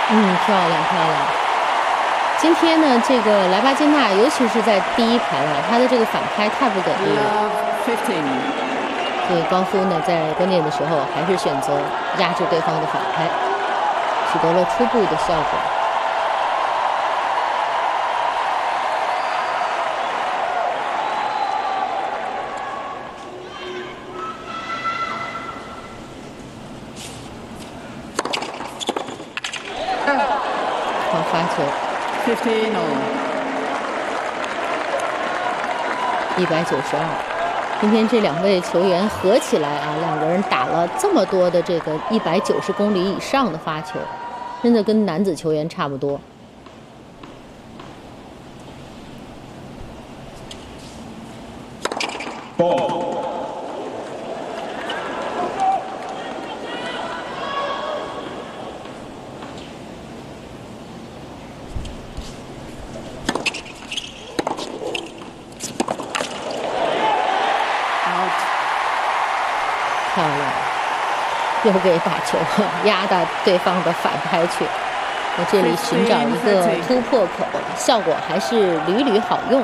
漂亮漂亮。今天呢，这个莱巴金娜，尤其是在第一盘啊，她的这个反拍太不给力了。所以高夫呢，在关键的时候还是选择压制对方的反拍，取得了初步的效果。好发球，192。今天这两位球员合起来啊，两个人打了这么多的这个190公里以上的发球，真的跟男子球员差不多。漂亮，又给把球压到对方的反拍去。在这里寻找一个突破口，效果还是屡屡好用。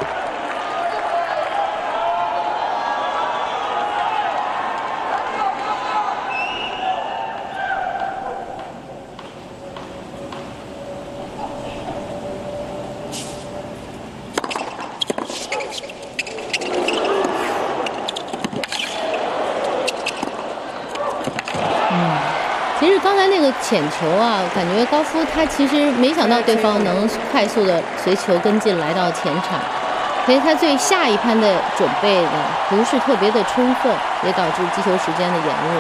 其实刚才那个浅球啊，感觉高夫他其实没想到对方能快速的随球跟进来到前场，所以他对下一盘的准备呢不是特别的充分，也导致击球时间的延误。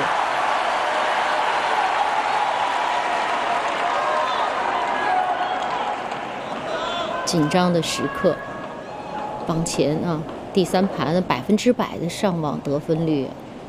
紧张的时刻，往前啊，第三盘100%的上网得分率。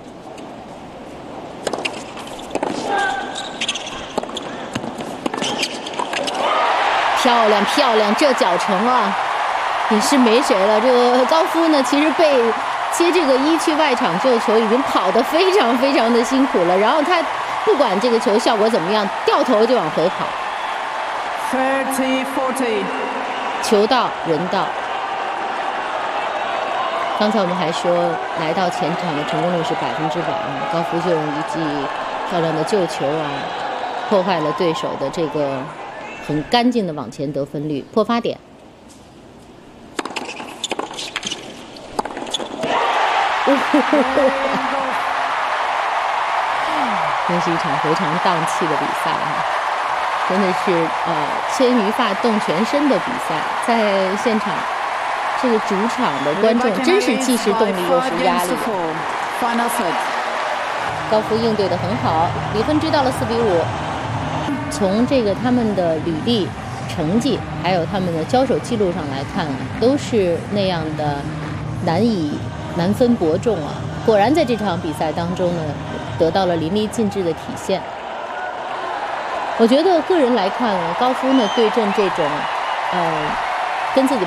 漂亮漂亮，这脚程啊，也是没谁了。这个高夫呢，其实被接这个1去外场救球已经跑得非常非常的辛苦了，然后他不管这个球效果怎么样，掉头就往回跑。 30-40， 球到人到。刚才我们还说，来到前场的成功率是100%啊，高夫就用一记漂亮的救球啊，破坏了对手的这个很干净的往前得分率，破发点。这是一场非常荡气的比赛啊，真的是牵鱼发动全身的比赛。在现场，这个主场的观众真是既是动力又是压力。高夫应对得很好，比分追到了4-5。从这个他们的履历、成绩，还有他们的交手记录上来看，都是那样的难分伯仲啊！果然在这场比赛当中呢，得到了淋漓尽致的体现。我觉得个人来看，高夫呢对阵这种跟自己